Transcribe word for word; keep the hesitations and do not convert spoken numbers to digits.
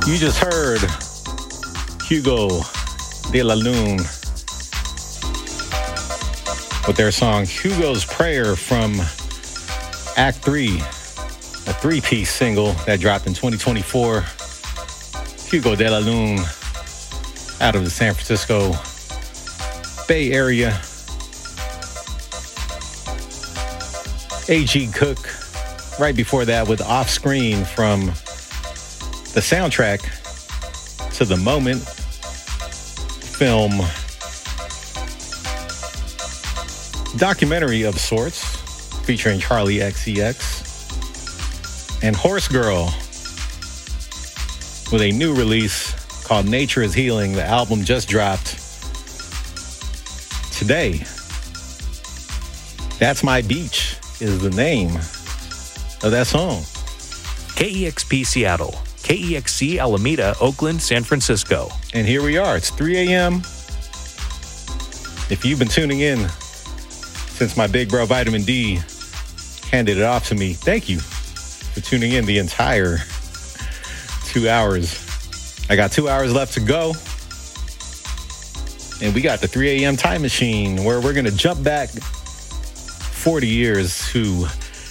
You just heard Hugo de la Lune with their song Hugo's Prayer from Act three, a three-piece single that dropped in twenty twenty-four. Hugo de la Lune out of the San Francisco Bay Area. A G Cook right before that with Off-Screen from the soundtrack to The Moment film documentary of sorts featuring Charlie X C X, and Horse Girl with a new release called Nature is Healing. The album just dropped today. That's My Beach is the name of that song. K E X P Seattle, K E X C Alameda, Oakland, San Francisco. And here we are. It's three a.m. If you've been tuning in since my big bro Vitamin D handed it off to me, thank you for tuning in the entire two hours. I got two hours left to go. And we got the three a.m. time machine where we're going to jump back forty years to